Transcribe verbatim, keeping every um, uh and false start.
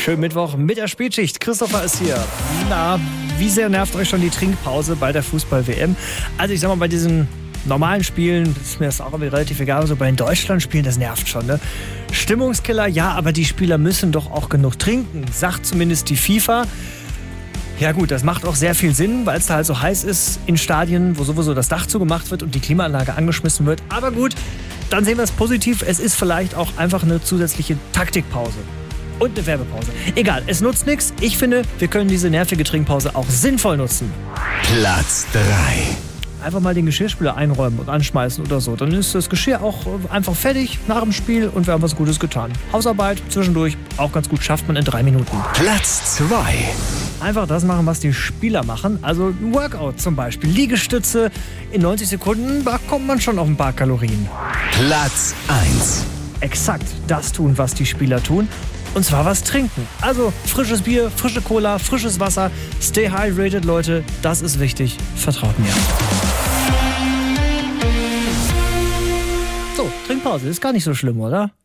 Schönen Mittwoch mit der Spätschicht. Christopher ist hier. Na, wie sehr nervt euch schon die Trinkpause bei der Fußball-W M? Also ich sag mal, bei diesen normalen Spielen ist mir das auch relativ egal, also bei den Deutschland-Spielen, das nervt schon, ne? Stimmungskiller, ja, aber die Spieler müssen doch auch genug trinken, sagt zumindest die FIFA. Ja gut, das macht auch sehr viel Sinn, weil es da halt so heiß ist in Stadien, wo sowieso das Dach zugemacht wird und die Klimaanlage angeschmissen wird. Aber gut, dann sehen wir es positiv. Es ist vielleicht auch einfach eine zusätzliche Taktikpause. Und eine Werbepause. Egal, es nutzt nichts. Ich finde, wir können diese nervige Trinkpause auch sinnvoll nutzen. Platz drei. Einfach mal den Geschirrspüler einräumen und anschmeißen oder so. Dann ist das Geschirr auch einfach fertig nach dem Spiel und wir haben was Gutes getan. Hausarbeit zwischendurch auch ganz gut, schafft man in drei Minuten. Platz zwei. Einfach das machen, was die Spieler machen. Also ein Workout zum Beispiel. Liegestütze in neunzig Sekunden, da kommt man schon auf ein paar Kalorien. Platz eins. Exakt das tun, was die Spieler tun. Und zwar was trinken. Also frisches Bier, frische Cola, frisches Wasser. Stay hydrated, Leute. Das ist wichtig. Vertraut mir. So, Trinkpause. Ist gar nicht so schlimm, oder?